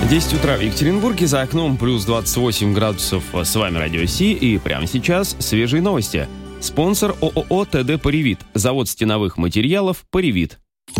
10 утра в Екатеринбурге, за окном плюс 28 градусов. С вами Радио Си, и прямо сейчас свежие новости. Спонсор ООО ТД «Поривит». Завод стеновых материалов «Поривит».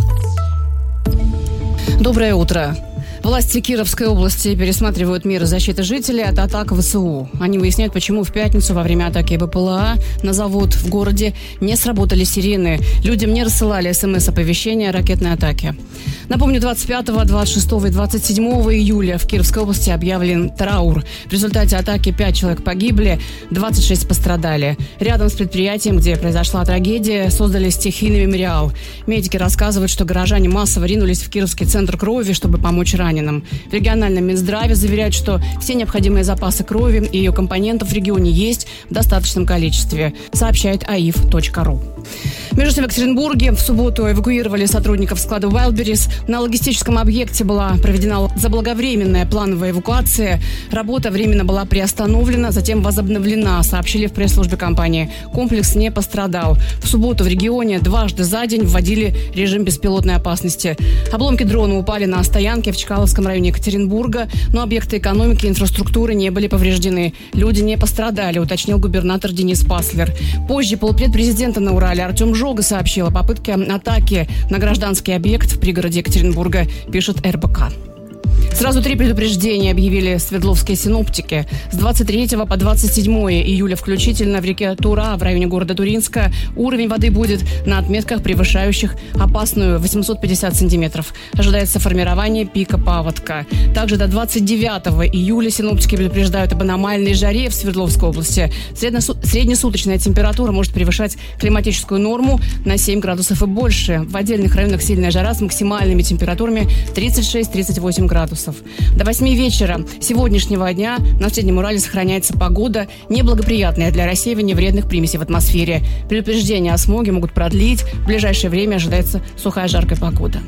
Доброе утро. Власти Кировской области пересматривают меры защиты жителей от атак ВСУ. Они выясняют, почему в пятницу во время атаки БПЛА на завод в городе не сработали сирены. Людям не рассылали СМС-оповещения о ракетной атаке. Напомню, 25, 26 и 27 июля в Кировской области объявлен траур. В результате атаки 5 человек погибли, 26 пострадали. Рядом с предприятием, где произошла трагедия, создали стихийный мемориал. Медики рассказывают, что горожане массово ринулись в Кировский центр крови, чтобы помочь раненым. В региональном Минздраве заверяют, что все необходимые запасы крови и ее компонентов в регионе есть в достаточном количестве, сообщает aif.ru. Между тем, в Екатеринбурге в субботу эвакуировали сотрудников склада Wildberries. На логистическом объекте была проведена заблаговременная плановая эвакуация. Работа временно была приостановлена, затем возобновлена, сообщили в пресс-службе компании. Комплекс не пострадал. В субботу в регионе дважды за день вводили режим беспилотной опасности. Обломки дрона упали на стоянке в Чкаловском районе Екатеринбурга, но объекты экономики и инфраструктуры не были повреждены. Люди не пострадали, уточнил губернатор Денис Паслер. Позже полпред президента на Урале Артем Жога сообщил о попытке атаки на гражданский объект в пригороде Екатеринбурга, пишет РБК. Сразу 3 предупреждения объявили свердловские синоптики. С 23 по 27 июля включительно в реке Тура в районе города Туринска уровень воды будет на отметках, превышающих опасную 850 сантиметров. Ожидается формирование пика паводка. Также до 29 июля синоптики предупреждают об аномальной жаре в Свердловской области. Среднесуточная температура может превышать климатическую норму на 7 градусов и больше. В отдельных районах сильная жара с максимальными температурами 36-38 градусов. До 8 вечера сегодняшнего дня на Среднем Урале сохраняется погода, неблагоприятная для рассеивания вредных примесей в атмосфере. Предупреждения о смоге могут продлить. В ближайшее время ожидается сухая жаркая погода.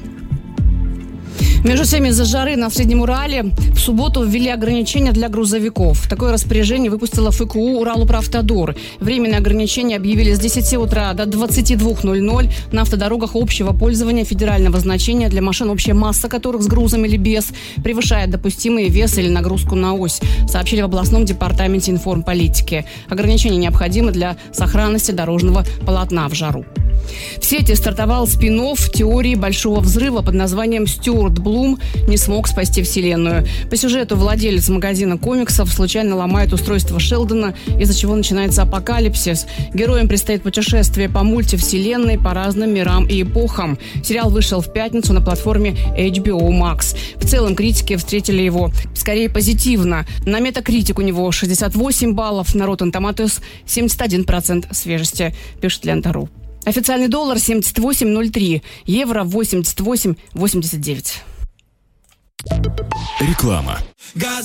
Между тем, из-за жары на Среднем Урале в субботу ввели ограничения для грузовиков. Такое распоряжение выпустила ФКУ «Уралуправтодор». Временные ограничения объявили с 10 утра до 22:00 на автодорогах общего пользования федерального значения для машин, общая масса которых с грузом или без превышает допустимый вес или нагрузку на ось, сообщили в областном департаменте информполитики. Ограничения необходимы для сохранности дорожного полотна в жару. В сети стартовал спин-офф теории Большого взрыва под названием «Стюарт Блум не смог спасти Вселенную». По сюжету владелец магазина комиксов случайно ломает устройство Шелдона, из-за чего начинается апокалипсис. Героям предстоит путешествие по мультивселенной, по разным мирам и эпохам. Сериал вышел в пятницу на платформе HBO Max. В целом критики встретили его скорее позитивно. На Metacritic у него 68 баллов, на Rotten Tomatoes 71% свежести, пишет Лента.ру. Официальный доллар 78.03, евро 88.89. Реклама.